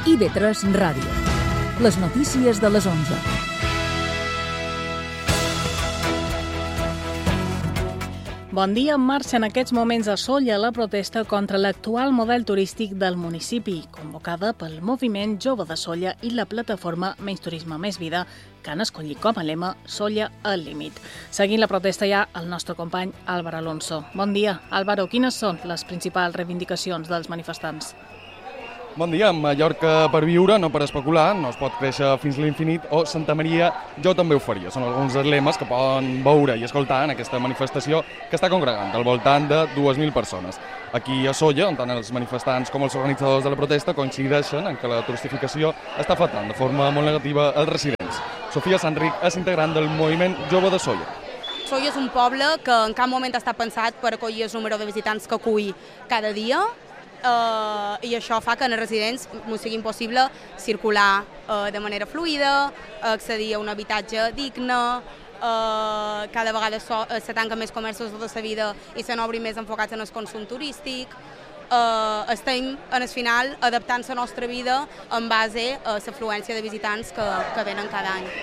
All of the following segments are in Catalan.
IB3 Ràdio. Les notícies de les 11. Bon dia. En marxa en aquests moments a Sóller la protesta contra l'actual model turístic del municipi, convocada pel Moviment Jove de Sóller i la plataforma Menys Turisme Més Vida, que han escollit com a lema Sóller al límit. Seguint la protesta hi ha el nostre company Álvaro Alonso. Bon dia. Álvaro, quines són les principals reivindicacions dels manifestants? Bon dia. Mallorca per viure, no per especular, no es pot créixer fins l'infinit, o Santa Maria, jo també ho faria. Són alguns dels lemes que poden veure i escoltar en aquesta manifestació que està congregant al voltant de 2.000 persones. Aquí a Sóller, on tant els manifestants com els organitzadors de la protesta coincideixen en que la turistificació està afectant de forma molt negativa els residents. Sofia Sanric és integrant del Moviment Jove de Sóller. Sóller és un poble que en cap moment està pensat per acollir el número de visitants que acull cada dia, i això fa que als residents no sigui impossible circular de manera fluida, accedir a un habitatge digne, cada vegada se tanquen més comerços de la vida i se n'obrin més enfocats en el consum turístic. Estem, en el final, adaptant la nostra vida en base a l'afluència de visitants que venen cada any.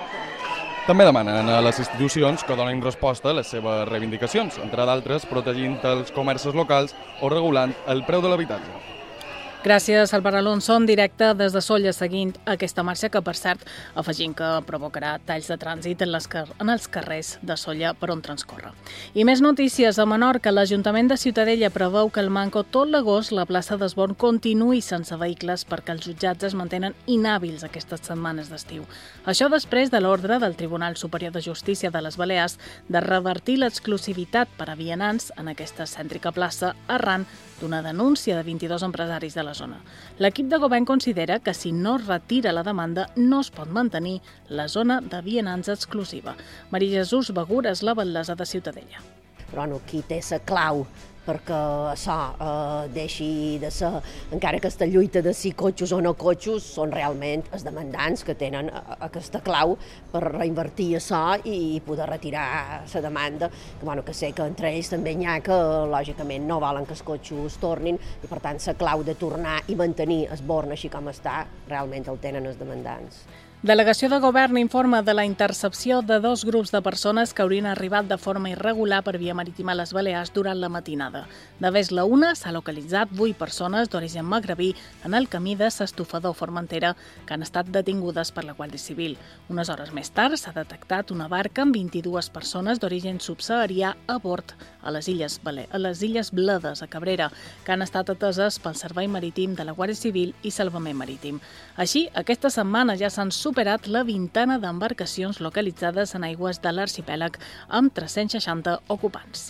També demanen a les institucions que donin resposta a les seves reivindicacions, entre d'altres protegint els comerços locals o regulant el preu de l'habitatge. Gràcies, Álvaro Alonso, en directe des de Sóller, seguint aquesta marxa que, per cert, afegint que provocarà talls de trànsit en els carrers de Sóller per on transcorre. I més notícies. A Menorca, l'Ajuntament de Ciutadella preveu que el Manco tot l'agost la plaça d'Esborn continuï sense vehicles perquè els jutjats es mantenen inhàbils aquestes setmanes d'estiu. Això després de l'ordre del Tribunal Superior de Justícia de les Balears de revertir l'exclusivitat per a vianants en aquesta cèntrica plaça arran d'una denúncia de 22 empresaris de la zona. L'equip de govern considera que si no es retira la demanda no es pot mantenir la zona de vianants exclusiva. Maria Jesús Begur és la batllessa de Ciutadella. Però qui té la clau perquè això deixi de ser, encara aquesta lluita de si cotxos o no cotxos, són realment els demandants que tenen aquesta clau per reinvertir això i poder retirar la demanda, que sé que entre ells també n'hi ha que lògicament no volen que els cotxos tornin i per tant la clau de tornar i mantenir Esborn així com està realment el tenen els demandants. Delegació de Govern informa de la intercepció de 2 grups de persones que haurien arribat de forma irregular per via marítima a les Balears durant la matinada. De Vesla 1 s'ha localitzat 8 persones d'origen magrebí en el camí de s'Estofador Formentera que han estat detingudes per la Guàrdia Civil. Unes hores més tard s'ha detectat una barca amb 22 persones d'origen subsaharià a bord a les Illes Bledes, a Cabrera, que han estat ateses pel Servei Marítim de la Guàrdia Civil i Salvament Marítim. Així, aquesta setmana ja s'han superat la vintena d'embarcacions localitzades en aigües de l'arxipèlag amb 360 ocupants.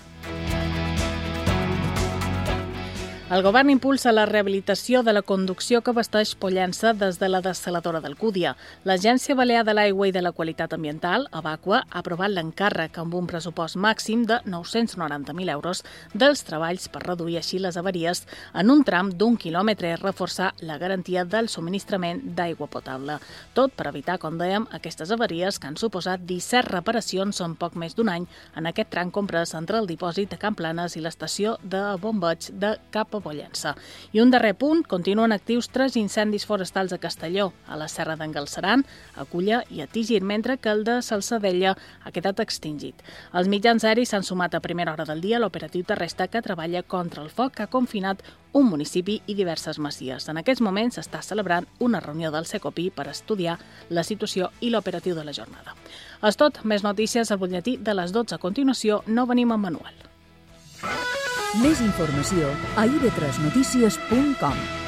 El govern impulsa la rehabilitació de la conducció que abasteix Pollença des de la dessaladora d'Alcúdia. L'Agència Balear de l'Aigua i de la Qualitat Ambiental, Abaqua, ha aprovat l'encàrrec amb un pressupost màxim de 990.000 euros dels treballs per reduir així les avaries en un tram d'1 quilòmetre i reforçar la garantia del subministrament d'aigua potable. Tot per evitar, com dèiem, aquestes avaries que han suposat 17 reparacions en poc més d'un any en aquest tram comprès entre el dipòsit de Can Planes i l'estació de bombeig de Cap a Pollença. I un darrer punt, continuen actius 3 incendis forestals a Castelló, a la Serra d'en Galceran, a Culla i a Tigir, mentre que el de Salsadella ha quedat extingit. Els mitjans aeris s'han sumat a primera hora del dia a l'operatiu terrestre que treballa contra el foc que ha confinat un municipi i diverses masies. En aquests moments s'està celebrant una reunió del Secopi per estudiar la situació i l'operatiu de la jornada. És tot, més notícies al butlletí de les 12. A continuació, no venim amb manual. Més informació a ib3notícies.com.